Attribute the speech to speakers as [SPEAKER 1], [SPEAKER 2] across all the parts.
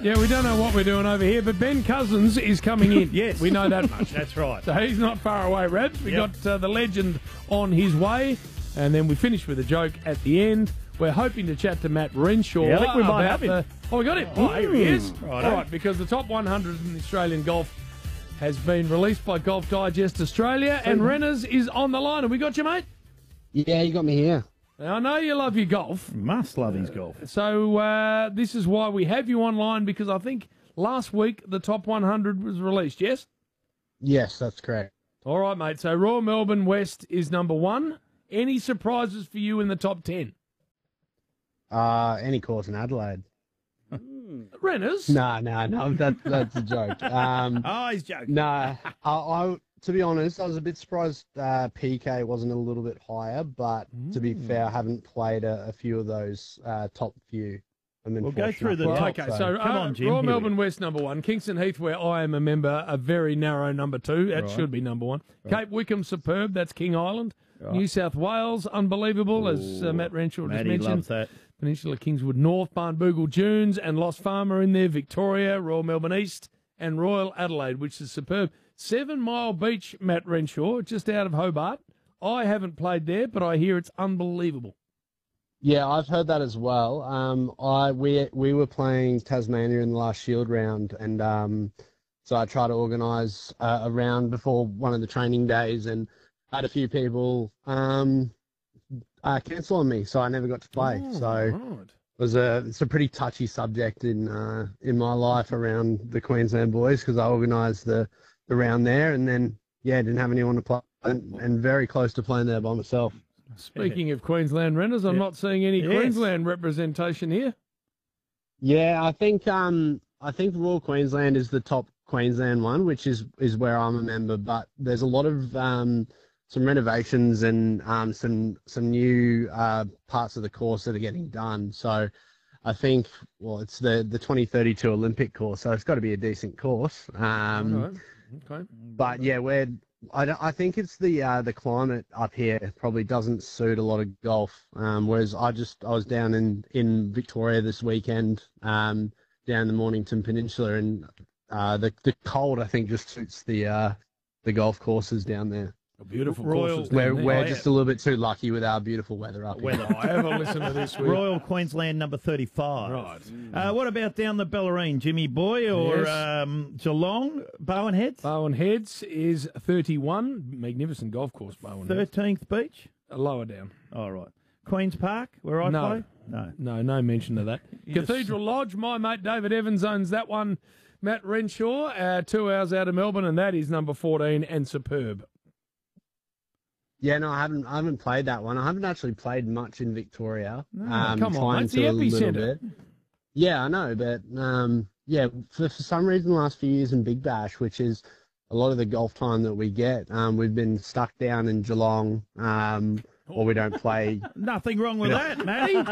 [SPEAKER 1] Yeah, we don't know what we're doing over here, but Ben Cousins is coming in.
[SPEAKER 2] Yes.
[SPEAKER 1] We know that much.
[SPEAKER 2] That's right.
[SPEAKER 1] So he's not far away, Rad. We got the legend on his way, and then we finish with a joke at the end. We're hoping to chat to Matt Renshaw.
[SPEAKER 2] Yeah, I think we might
[SPEAKER 1] about
[SPEAKER 2] have him.
[SPEAKER 1] Oh, we got him. Oh, here he is.
[SPEAKER 2] Right,
[SPEAKER 1] All right, because the top 100 in Australian golf has been released by Golf Digest Australia, and Renners is on the line. Have we got you, mate?
[SPEAKER 3] Yeah, you got me here.
[SPEAKER 1] Now, I know you love your golf.
[SPEAKER 2] Must love his golf.
[SPEAKER 1] So this is why we have you online, because I think last week the top 100 was released, yes?
[SPEAKER 3] Yes, that's correct.
[SPEAKER 1] All right, mate. So Royal Melbourne West is number 1. Any surprises for you in the top 10?
[SPEAKER 3] Any course in Adelaide.
[SPEAKER 1] Renners?
[SPEAKER 3] No, that's a joke.
[SPEAKER 2] Oh, he's joking.
[SPEAKER 3] No, I to be honest, I was a bit surprised PK wasn't a little bit higher, but to be fair, I haven't played a few of those top few.
[SPEAKER 2] We'll go through the
[SPEAKER 1] Well,
[SPEAKER 2] top.
[SPEAKER 1] okay, so
[SPEAKER 2] Come on, Jim.
[SPEAKER 1] Royal
[SPEAKER 2] Here we
[SPEAKER 1] Melbourne West, number 1. Kingston Heath, where I am a member, a very narrow number 2. That should be number 1. Cape Wickham, superb. That's King Island. New South Wales, unbelievable, as Matt Renshaw just
[SPEAKER 2] Matty
[SPEAKER 1] mentioned.
[SPEAKER 2] loves that.
[SPEAKER 1] Peninsula Kingswood North, Barnbougle Dunes, and Lost Farmer in there. Victoria, Royal Melbourne East, and Royal Adelaide, which is superb. 7 Mile Beach, Matt Renshaw, just out of Hobart. I haven't played there, but I hear it's unbelievable.
[SPEAKER 3] Yeah, I've heard that as well. We were playing Tasmania in the last Shield round, and so I tried to organise a round before one of the training days, and had a few people cancel on me, so I never got to play. It's a pretty touchy subject in my life around the Queensland boys, because I organised the round there, and then didn't have anyone to play, and very close to playing there by myself.
[SPEAKER 1] Speaking of Queensland Renners, I'm not seeing any Queensland representation here.
[SPEAKER 3] Yeah, I think Royal Queensland is the top Queensland one, which is where I'm a member. But there's a lot of some renovations and some new parts of the course that are getting done. So I think it's the 2032 Olympic course, so it's got to be a decent course.
[SPEAKER 1] Okay.
[SPEAKER 3] But yeah, I think it's the climate up here probably doesn't suit a lot of golf. Whereas I was down in Victoria this weekend, down the Mornington Peninsula, and the cold I think just suits the golf courses down there.
[SPEAKER 1] Beautiful
[SPEAKER 2] Royal
[SPEAKER 1] courses down there.
[SPEAKER 3] We're just a little bit too lucky with our beautiful weather up here.
[SPEAKER 1] I haven't listened to this week.
[SPEAKER 2] Royal Queensland number 35.
[SPEAKER 1] Right.
[SPEAKER 2] What about down the Bellarine, Jimmy Boy, or Geelong, Bowen Heads?
[SPEAKER 1] Bowen Heads is 31. Magnificent golf course, Bowen Heads.
[SPEAKER 2] 13th Beach?
[SPEAKER 1] Lower down.
[SPEAKER 2] All right. Queen's Park, where I play?
[SPEAKER 1] No mention of that. Cathedral Lodge, my mate David Evans owns that one. Matt Renshaw, 2 hours out of Melbourne, and that is number 14 and superb.
[SPEAKER 3] Yeah, no, I haven't played that one. I haven't actually played much in Victoria.
[SPEAKER 1] Come on, it's the epicentre.
[SPEAKER 3] Yeah, I know, but for some reason the last few years in Big Bash, which is a lot of the golf time that we get, we've been stuck down in Geelong, or we don't play.
[SPEAKER 2] Nothing wrong with that, Matty.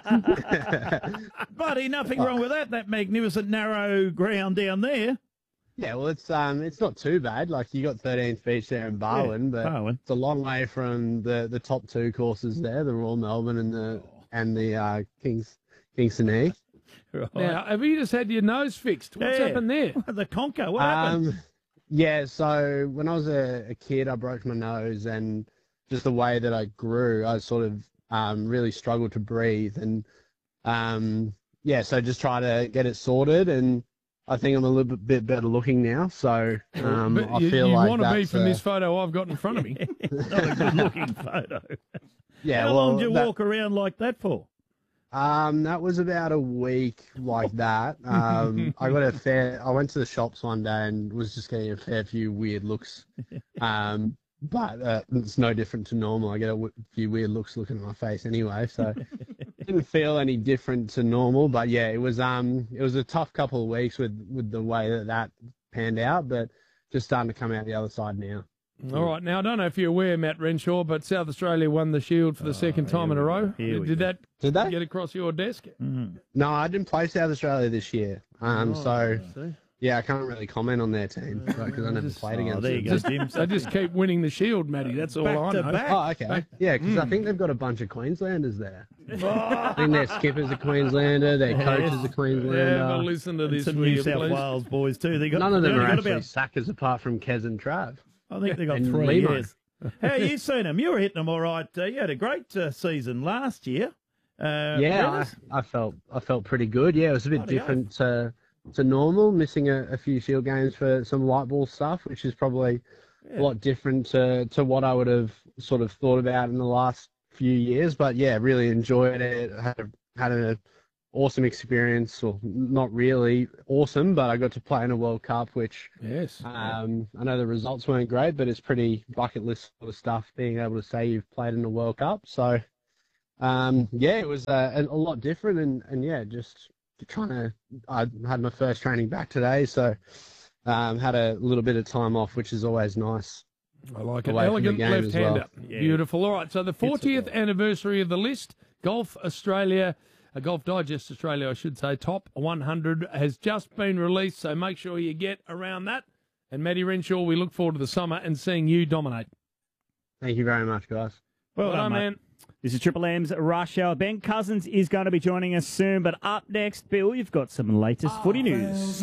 [SPEAKER 2] Buddy, nothing wrong with that. That magnificent narrow ground down there.
[SPEAKER 3] Yeah, well, it's not too bad. Like, you got 13th Beach there in Barwon, but it's a long way from the top 2 courses there, the Royal Melbourne and the Kingston Heath.
[SPEAKER 2] Right.
[SPEAKER 1] Now, have you just had your nose fixed? What's happened there?
[SPEAKER 2] The conker, what happened?
[SPEAKER 3] Yeah, so when I was a kid, I broke my nose, and just the way that I grew, I sort of really struggled to breathe, and so just try to get it sorted, and I think I'm a little bit better looking now, so I feel like you
[SPEAKER 1] want to be from this photo I've got in front of me.
[SPEAKER 2] Not a good-looking photo.
[SPEAKER 3] Yeah,
[SPEAKER 2] How long did you walk around like that for?
[SPEAKER 3] That was about a week like that. I went to the shops one day and was just getting a fair few weird looks. But it's no different to normal. I get a few weird looks looking at my face anyway, so it didn't feel any different to normal. But yeah, it was a tough couple of weeks with the way that panned out, but just starting to come out the other side now.
[SPEAKER 1] All right. Now, I don't know if you're aware, Matt Renshaw, but South Australia won the Shield for the second time in a row. Did that get across your desk?
[SPEAKER 3] No, I didn't play South Australia this year. Yeah, I can't really comment on their team because I never played against
[SPEAKER 2] there you
[SPEAKER 3] them.
[SPEAKER 2] go, Jim.
[SPEAKER 1] They just keep winning the Shield, Matty. That's all I know.
[SPEAKER 2] Back to back.
[SPEAKER 3] Oh, okay. Yeah, because I think they've got a bunch of Queenslanders there. I think their skipper's a Queenslander, their coach is a Queenslander.
[SPEAKER 1] Yeah, but listen to this,
[SPEAKER 2] Some
[SPEAKER 1] will
[SPEAKER 2] New
[SPEAKER 1] you,
[SPEAKER 2] South
[SPEAKER 1] please?
[SPEAKER 2] Wales boys too. They got,
[SPEAKER 3] None of them
[SPEAKER 2] they
[SPEAKER 3] are
[SPEAKER 2] only got
[SPEAKER 3] actually
[SPEAKER 2] about,
[SPEAKER 3] sackers apart from Kez and Trav.
[SPEAKER 2] I think they got
[SPEAKER 3] and
[SPEAKER 2] 3
[SPEAKER 3] Limo.
[SPEAKER 2] years. How you seen them? You were hitting them all right. You had a great season last year.
[SPEAKER 3] Yeah, I felt pretty good. Yeah, it was a bit
[SPEAKER 2] Bloody
[SPEAKER 3] different to normal, missing a few Shield games for some light ball stuff, which is probably a lot different to what I would have sort of thought about in the last few years. But yeah, really enjoyed it. Had an awesome experience, or not really awesome, but I got to play in a World Cup, which
[SPEAKER 1] Yes.
[SPEAKER 3] I know the results weren't great, but it's pretty bucket list sort of stuff being able to say you've played in a World Cup. So yeah, it was a lot different, and yeah, just I had my first training back today, so had a little bit of time off, which is always nice.
[SPEAKER 1] I like it.
[SPEAKER 3] Away from the
[SPEAKER 1] Elegant
[SPEAKER 3] game as
[SPEAKER 1] left-hander.
[SPEAKER 3] well.
[SPEAKER 2] Yeah.
[SPEAKER 1] Beautiful. All right, so the 40th anniversary of the list, Golf Australia, Golf Digest Australia, I should say, Top 100 has just been released, so make sure you get around that. And Matty Renshaw, we look forward to the summer and seeing you dominate.
[SPEAKER 3] Thank you very much, guys.
[SPEAKER 2] Well
[SPEAKER 1] Well
[SPEAKER 2] done,
[SPEAKER 1] done,
[SPEAKER 2] mate.
[SPEAKER 1] man.
[SPEAKER 4] This is Triple M's Rush Hour. Ben Cousins is going to be joining us soon, but up next, Bill, you've got some latest footy news.